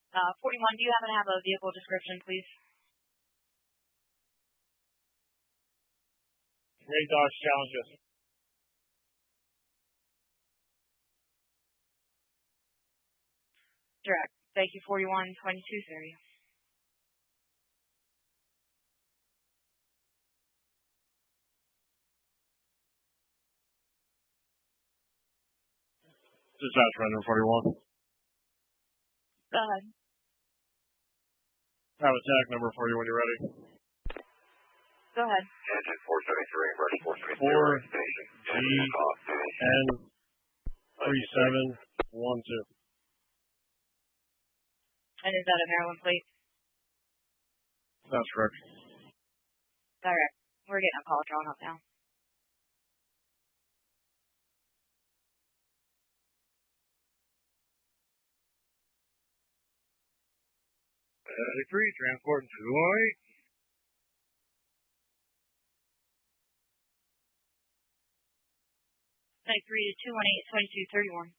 41, do you happen to have a vehicle description, please? Ray Dodge Challenger. Direct. Thank you, 4122, sir. Dispatch render 41. Go ahead. Have attack number for you when you're ready. Go ahead. Engine 473, rush 473, station. GN 3712. And is that a Maryland plate? That's correct. Direct. We're getting a call drawn up now. Free transport 208. Thank 3 to 218 2231.